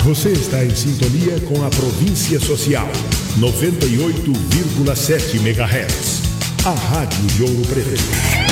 Você está em sintonia com a Província Social, 98,7 MHz. A Rádio de Ouro Preto.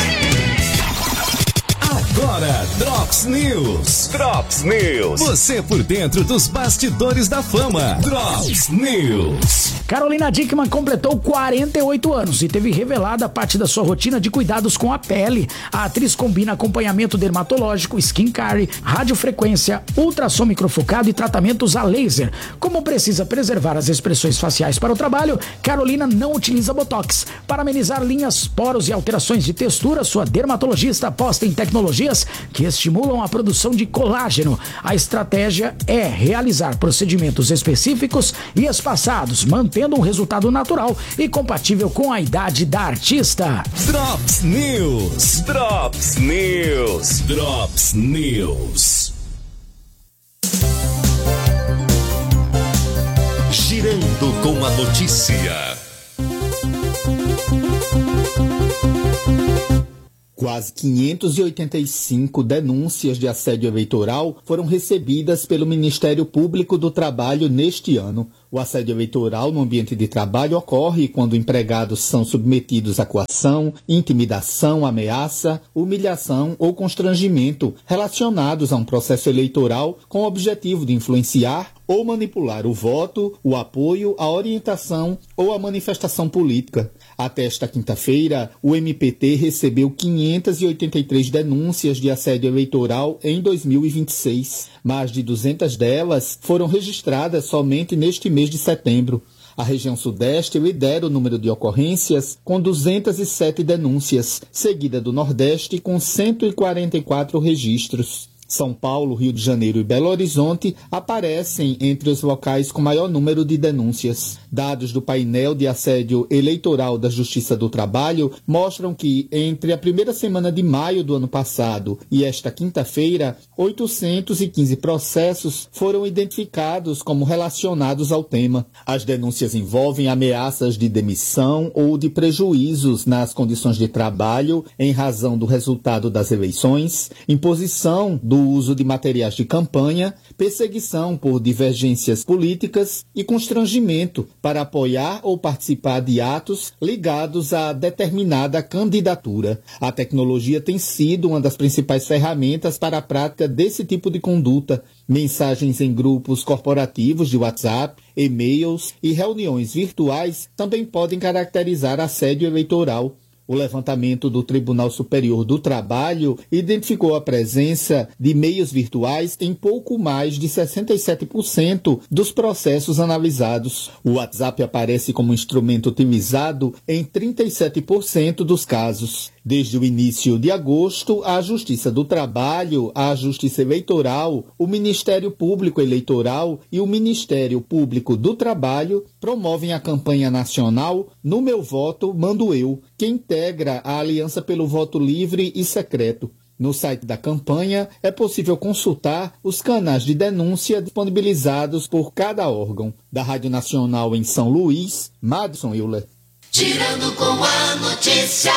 Agora, Drops News. Drops News. Você por dentro dos bastidores da fama. Drops News. Carolina Dickmann completou 48 anos e teve revelada parte da sua rotina de cuidados com a pele. A atriz combina acompanhamento dermatológico, skincare, radiofrequência, ultrassom microfocado e tratamentos a laser. Como precisa preservar as expressões faciais para o trabalho, Carolina não utiliza botox. Para amenizar linhas, poros e alterações de textura, sua dermatologista aposta em tecnologias que estimulam a produção de colágeno. A estratégia é realizar procedimentos específicos e espaçados, mantendo um resultado natural e compatível com a idade da artista. Drops News. Drops News. Drops News. Girando com a notícia. Quase 585 denúncias de assédio eleitoral foram recebidas pelo Ministério Público do Trabalho neste ano. O assédio eleitoral no ambiente de trabalho ocorre quando empregados são submetidos a coação, intimidação, ameaça, humilhação ou constrangimento relacionados a um processo eleitoral com o objetivo de influenciar ou manipular o voto, o apoio, a orientação ou a manifestação política. Até esta quinta-feira, o MPT recebeu 583 denúncias de assédio eleitoral em 2026. Mais de 200 delas foram registradas somente neste mês de setembro. A região Sudeste lidera o número de ocorrências com 207 denúncias, seguida do Nordeste com 144 registros. São Paulo, Rio de Janeiro e Belo Horizonte aparecem entre os locais com maior número de denúncias. Dados do painel de assédio eleitoral da Justiça do Trabalho mostram que, entre a primeira semana de maio do ano passado e esta quinta-feira, 815 processos foram identificados como relacionados ao tema. As denúncias envolvem ameaças de demissão ou de prejuízos nas condições de trabalho em razão do resultado das eleições, imposição do uso de materiais de campanha, perseguição por divergências políticas e constrangimento para apoiar ou participar de atos ligados a determinada candidatura. A tecnologia tem sido uma das principais ferramentas para a prática desse tipo de conduta. Mensagens em grupos corporativos de WhatsApp, e-mails e reuniões virtuais também podem caracterizar assédio eleitoral. O levantamento do Tribunal Superior do Trabalho identificou a presença de meios virtuais em pouco mais de 67% dos processos analisados. O WhatsApp aparece como instrumento utilizado em 37% dos casos. Desde o início de agosto, a Justiça do Trabalho, a Justiça Eleitoral, o Ministério Público Eleitoral e o Ministério Público do Trabalho promovem a campanha nacional No Meu Voto, Mando Eu, que integra a Aliança pelo Voto Livre e Secreto. No site da campanha é possível consultar os canais de denúncia disponibilizados por cada órgão. Da Rádio Nacional em São Luís, Madison Euler. Girando com a notícia.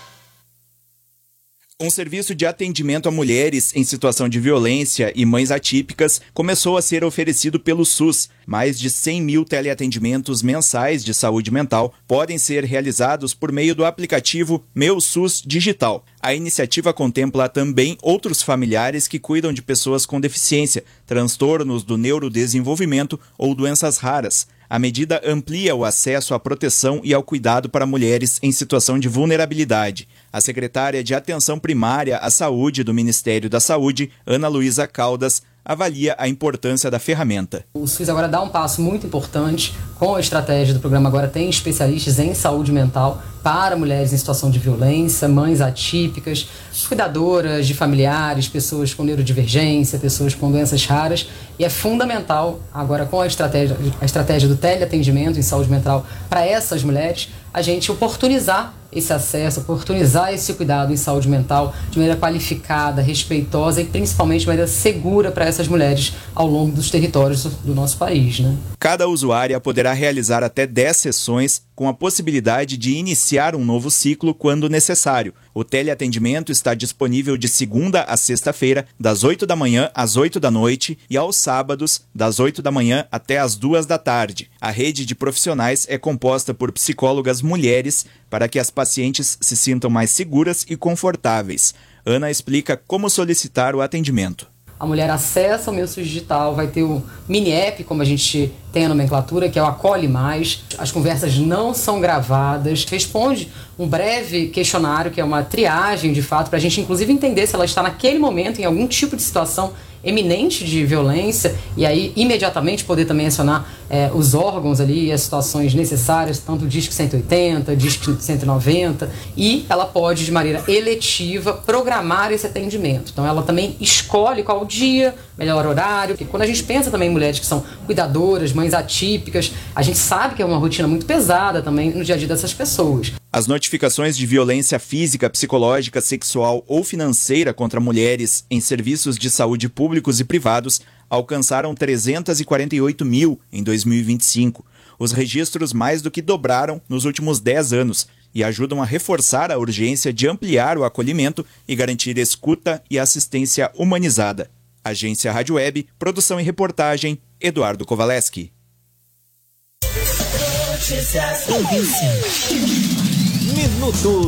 Um serviço de atendimento a mulheres em situação de violência e mães atípicas começou a ser oferecido pelo SUS. Mais de 100 mil teleatendimentos mensais de saúde mental podem ser realizados por meio do aplicativo Meu SUS Digital. A iniciativa contempla também outros familiares que cuidam de pessoas com deficiência, transtornos do neurodesenvolvimento ou doenças raras. A medida amplia o acesso à proteção e ao cuidado para mulheres em situação de vulnerabilidade. A secretária de Atenção Primária à Saúde do Ministério da Saúde, Ana Luísa Caldas, avalia a importância da ferramenta. O SUS agora dá um passo muito importante com a estratégia do programa. Agora tem especialistas em saúde mental para mulheres em situação de violência, mães atípicas, cuidadoras de familiares, pessoas com neurodivergência, pessoas com doenças raras. E é fundamental agora com a estratégia do teleatendimento em saúde mental para essas mulheres, a gente oportunizar esse acesso, oportunizar esse cuidado em saúde mental de maneira qualificada, respeitosa e principalmente de maneira segura para essas mulheres ao longo dos territórios do nosso país, né? Cada usuária poderá poderá realizar até 10 sessões, com a possibilidade de iniciar um novo ciclo quando necessário. O teleatendimento está disponível de segunda a sexta-feira, das 8 da manhã às 8 da noite e aos sábados, das 8 da manhã até às 2 da tarde. A rede de profissionais é composta por psicólogas mulheres para que as pacientes se sintam mais seguras e confortáveis. Ana explica como solicitar o atendimento. A mulher acessa o Meu SUS Digital, vai ter o mini app, como a gente tem a nomenclatura, que é o Acolhe Mais. As conversas não são gravadas. Responde um breve questionário, que é uma triagem, de fato, para a gente, inclusive, entender se ela está naquele momento em algum tipo de situação eminente de violência, e aí imediatamente poder também acionar os órgãos ali e as situações necessárias, tanto o Disque 180, Disque 190, e ela pode, de maneira eletiva, programar esse atendimento. Então ela também escolhe qual o dia, melhor horário, porque quando a gente pensa também em mulheres que são cuidadoras, mães atípicas, a gente sabe que é uma rotina muito pesada também no dia a dia dessas pessoas. As notificações de violência física, psicológica, sexual ou financeira contra mulheres em serviços de saúde públicos e privados alcançaram 348 mil em 2025. Os registros mais do que dobraram nos últimos 10 anos e ajudam a reforçar a urgência de ampliar o acolhimento e garantir escuta e assistência humanizada. Agência Rádio Web, produção e reportagem, Eduardo Kovaleski. Minuto